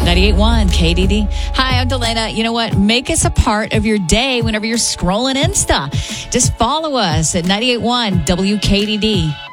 98.1 KDD. Hi, I'm Delana. You know what? Make us a part of your day whenever you're scrolling Insta. Just follow us at 98.1 WKDD.